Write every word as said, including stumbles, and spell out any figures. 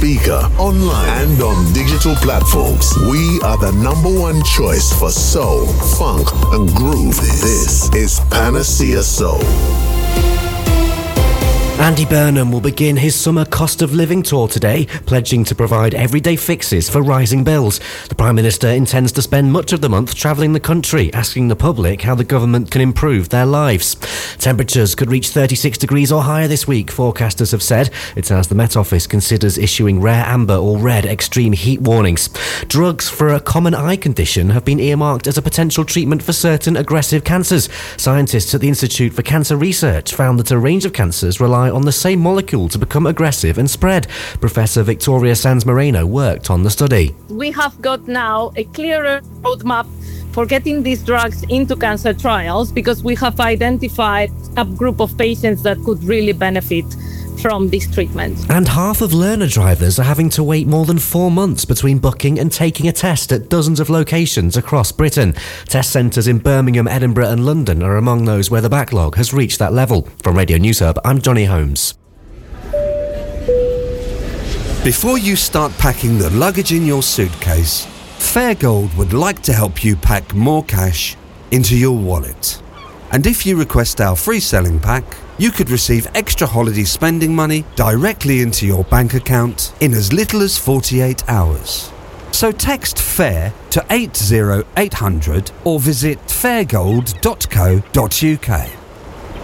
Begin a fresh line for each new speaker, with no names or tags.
speaker, online, and on digital platforms. We are the number one choice for soul, funk, and groove. This is Panacea Soul.
Andy Burnham will begin his summer cost of living tour today, pledging to provide everyday fixes for rising bills. The Prime Minister intends to spend much of the month travelling the country, asking the public how the government can improve their lives. Temperatures could reach thirty-six degrees or higher this week, forecasters have said. It's as the Met Office considers issuing rare amber or red extreme heat warnings. Drugs for a common eye condition have been earmarked as a potential treatment for certain aggressive cancers. Scientists at the Institute for Cancer Research found that a range of cancers rely on the same molecule to become aggressive and spread. Professor Victoria Sanz Moreno worked on the study.
We have got now a clearer roadmap for getting these drugs into cancer trials because we have identified a group of patients that could really benefit from this treatment.
And half of learner drivers are having to wait more than four months between booking and taking a test at dozens of locations across Britain. Test centres in Birmingham, Edinburgh and London are among those where the backlog has reached that level. From Radio News Hub, I'm Johnny Holmes.
Before you start packing the luggage in your suitcase, Fairgold would like to help you pack more cash into your wallet. And if you request our free selling pack, you could receive extra holiday spending money directly into your bank account in as little as forty-eight hours. So text FAIR to eight zero eight hundred or visit fairgold dot co dot uk.